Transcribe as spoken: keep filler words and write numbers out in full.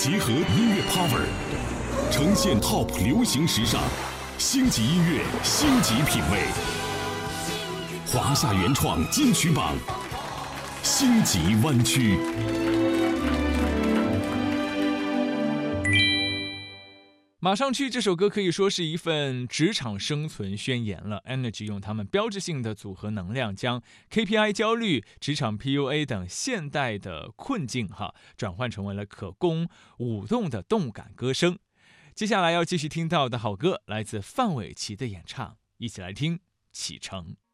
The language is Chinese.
结合音乐 power， 呈现 top 流行时尚，星级音乐，星级品味。华夏原创金曲榜，星级湾区。 马上去这首歌可以说是一份职场生存宣言了。Energy 用他们标志性的组合能量，将 K P I 焦虑、职场 P U A 等现代的困境哈，转换成为了可供舞动的动感歌声。接下来要继续听到的好歌，来自范玮琪的演唱，一起来听《启程》。